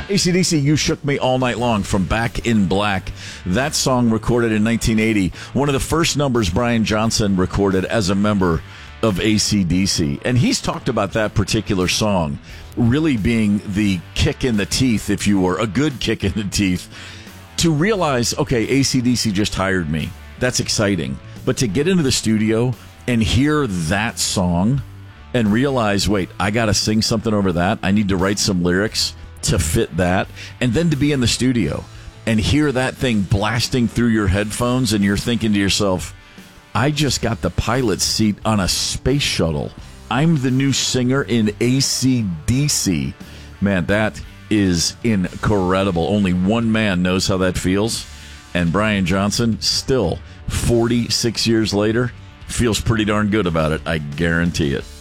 AC/DC, You Shook Me All Night Long from Back in Black. That song recorded in 1980. One of the first numbers Brian Johnson recorded as a member of AC/DC. And he's talked about that particular song really being the kick in the teeth, if you were, a good kick in the teeth, to realize, okay, AC/DC just hired me. That's exciting. But to get into the studio and hear that song and realize, wait, I got to sing something over that. I need to write some lyrics to fit that, and then to be in the studio and hear that thing blasting through your headphones, and you're thinking to yourself, I just got the pilot's seat on a space shuttle. I'm the new singer in AC/DC. Man, that is incredible. Only one man knows how that feels, and Brian Johnson, still 46 years later, feels pretty darn good about it. I guarantee it.